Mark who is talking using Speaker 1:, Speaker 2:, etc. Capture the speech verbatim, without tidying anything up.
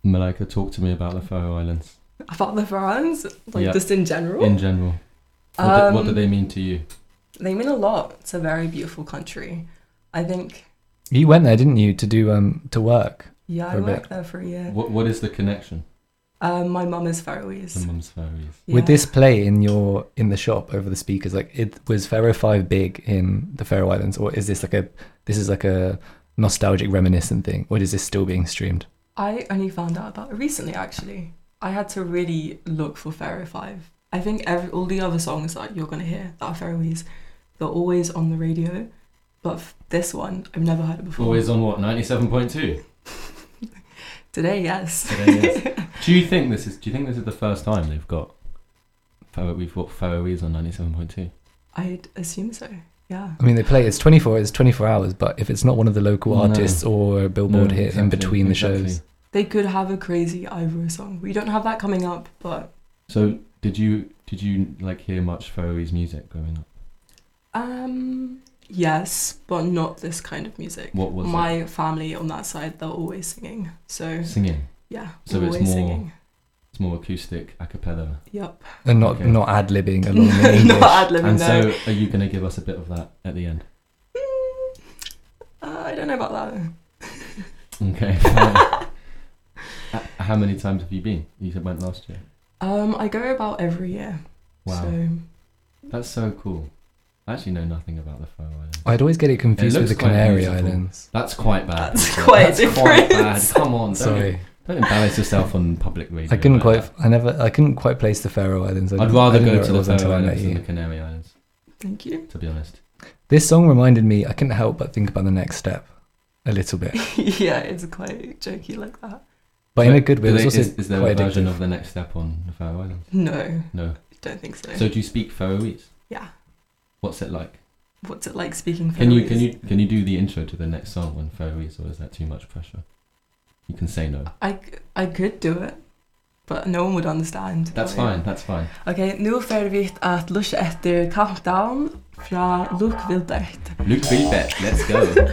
Speaker 1: Malika, talk to me about the Faroe Islands.
Speaker 2: About the Faroe Islands? Like
Speaker 1: Yeah.
Speaker 2: just in general?
Speaker 1: In general. What,
Speaker 2: Um,
Speaker 1: do, what do they mean to you?
Speaker 2: They mean a lot. It's a very beautiful country. I think,
Speaker 3: You went there, didn't you, to do um to work?
Speaker 2: yeah,
Speaker 3: For
Speaker 2: I
Speaker 3: a bit.
Speaker 2: worked there for a year.
Speaker 1: What What is the connection?
Speaker 2: Um, my mum is Faroese.
Speaker 1: The mum's Faroese.
Speaker 2: Yeah.
Speaker 3: With this play in your in the shop over the speakers, like it was Faroe Five big in the Faroe Islands, or is this like a this is like a nostalgic reminiscent thing, or is this still being streamed?
Speaker 2: I only found out about it recently, actually. I had to really look for Faroe five. I think every, all the other songs that you're going to hear that are Faroese, they're always on the radio. But f- this one, I've never heard it before.
Speaker 1: Always on what, ninety-seven point two?
Speaker 2: Today, yes.
Speaker 1: Today, yes. Do you think this is do you think this is the first time they've got Faro- we've got Faroese on ninety-seven point two?
Speaker 2: I'd assume so, yeah.
Speaker 3: I mean, they play it's twenty-four it's twenty-four hours, but if it's not one of the local
Speaker 1: No.
Speaker 3: artists or a Billboard
Speaker 1: No,
Speaker 3: hit in
Speaker 1: exactly,
Speaker 3: between the
Speaker 1: exactly.
Speaker 3: shows.
Speaker 2: They could have a crazy Ivor song. We don't have that coming up, but
Speaker 1: So did you did you like hear much Faroese music growing up?
Speaker 2: um, yes, but not this kind of music.
Speaker 1: What was
Speaker 2: My family on that side, they're always singing. So,
Speaker 1: it? Singing.
Speaker 2: yeah,
Speaker 1: So it's
Speaker 2: always
Speaker 1: more-
Speaker 2: singing.
Speaker 1: It's more acoustic, a cappella.
Speaker 2: Yep.
Speaker 3: And not
Speaker 1: Okay.
Speaker 3: not ad libbing along the English.
Speaker 2: Not ad-libbing,
Speaker 1: And
Speaker 2: no.
Speaker 1: so are you going to give us a bit of that at the end?
Speaker 2: Mm, uh, I don't know about that.
Speaker 1: Okay. fine. H- How many times have you been? You said went last year.
Speaker 2: Um, I go about every year.
Speaker 1: Wow.
Speaker 2: So
Speaker 1: That's so cool. I actually know nothing about the Faroe Islands.
Speaker 3: I'd always get it confused
Speaker 1: It
Speaker 3: with the
Speaker 1: looks quite
Speaker 3: Canary
Speaker 1: beautiful.
Speaker 3: Islands.
Speaker 1: That's quite bad.
Speaker 2: That's
Speaker 1: Lisa.
Speaker 2: quite
Speaker 1: That's
Speaker 2: different.
Speaker 1: quite bad. Come on. Don't,
Speaker 3: Sorry,
Speaker 1: don't embarrass yourself on public radio.
Speaker 3: I couldn't
Speaker 1: like
Speaker 3: quite. I never. I couldn't quite place the Faroe Islands. I
Speaker 1: I'd
Speaker 3: didn't-
Speaker 1: rather
Speaker 3: I didn't know
Speaker 1: go
Speaker 3: where
Speaker 1: to
Speaker 3: it
Speaker 1: the
Speaker 3: was until
Speaker 1: Faroe
Speaker 3: I met
Speaker 1: Islands than
Speaker 3: you.
Speaker 1: the Canary Islands,
Speaker 2: thank you.
Speaker 1: to be honest.
Speaker 3: This song reminded me. I couldn't help but think about the next step, a little bit,
Speaker 2: Yeah, it's quite jokey like that.
Speaker 3: but in a good way.
Speaker 1: Do
Speaker 3: It
Speaker 1: they-
Speaker 3: was also
Speaker 1: is, is there
Speaker 3: quite
Speaker 1: a version
Speaker 3: addictive.
Speaker 1: of the next step on the Faroe Islands?
Speaker 2: No,
Speaker 1: No.
Speaker 2: don't think so.
Speaker 1: So do you speak Faroese?
Speaker 2: yeah.
Speaker 1: What's it like?
Speaker 2: What's it like speaking Faroese?
Speaker 1: Can you can you can you do the intro to the next song on Faroese, or is that too much pressure? You can say no.
Speaker 2: I, I could do it, but no one would understand.
Speaker 1: That's
Speaker 2: But, yeah.
Speaker 1: fine. That's fine.
Speaker 2: Ok, nú fer vi at lusha etter Countdown fra Luke Wilbert.
Speaker 1: Luke Wilbert, let's go.